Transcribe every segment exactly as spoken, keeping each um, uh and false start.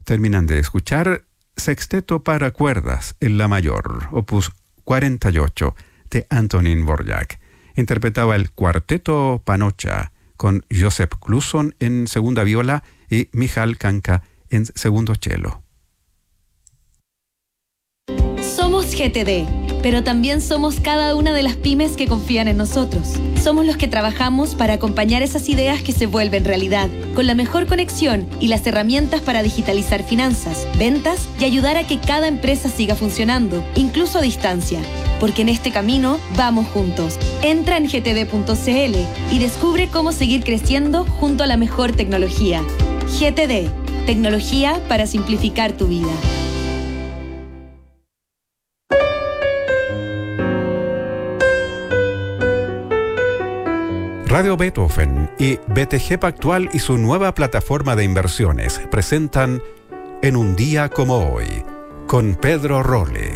Terminan de escuchar Sexteto para cuerdas en la mayor, opus cuarenta y ocho, de Antonín Dvorak. Interpretaba el Cuarteto Panocha, con Joseph Kluson en segunda viola y Michal Kanka en segundo cello. Somos G T D, pero también somos cada una de las pymes que confían en nosotros. Somos los que trabajamos para acompañar esas ideas que se vuelven realidad, con la mejor conexión y las herramientas para digitalizar finanzas, ventas y ayudar a que cada empresa siga funcionando, incluso a distancia. Porque en este camino vamos juntos. Entra en g t d punto c l y descubre cómo seguir creciendo junto a la mejor tecnología. G T D, tecnología para simplificar tu vida. Radio Beethoven y B T G Pactual y su nueva plataforma de inversiones presentan En un día como hoy, con Pedro Rolle.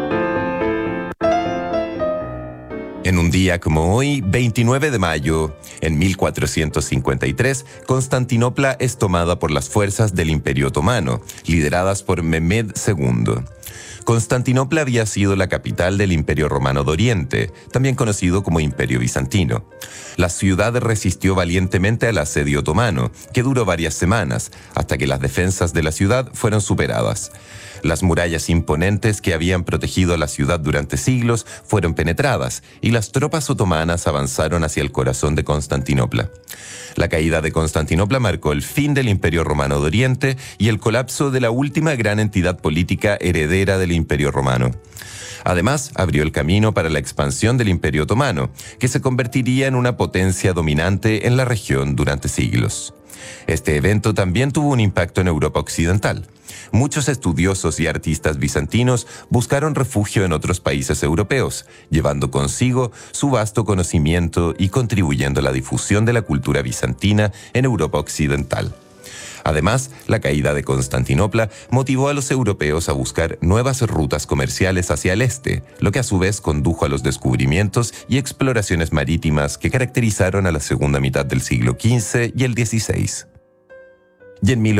En un día como hoy, veintinueve de mayo, en mil cuatrocientos cincuenta y tres, Constantinopla es tomada por las fuerzas del Imperio Otomano, lideradas por Mehmed segundo. Constantinopla había sido la capital del Imperio Romano de Oriente, también conocido como Imperio Bizantino. La ciudad resistió valientemente al asedio otomano, que duró varias semanas, hasta que las defensas de la ciudad fueron superadas. Las murallas imponentes que habían protegido a la ciudad durante siglos fueron penetradas y las tropas otomanas avanzaron hacia el corazón de Constantinopla. La caída de Constantinopla marcó el fin del Imperio Romano de Oriente y el colapso de la última gran entidad política heredera del Imperio Romano. Además, abrió el camino para la expansión del Imperio Otomano, que se convertiría en una potencia dominante en la región durante siglos. Este evento también tuvo un impacto en Europa occidental. Muchos estudiosos y artistas bizantinos buscaron refugio en otros países europeos, llevando consigo su vasto conocimiento y contribuyendo a la difusión de la cultura bizantina en Europa occidental. Además, la caída de Constantinopla motivó a los europeos a buscar nuevas rutas comerciales hacia el este, lo que a su vez condujo a los descubrimientos y exploraciones marítimas que caracterizaron a la segunda mitad del siglo quince y el dieciséis. Y en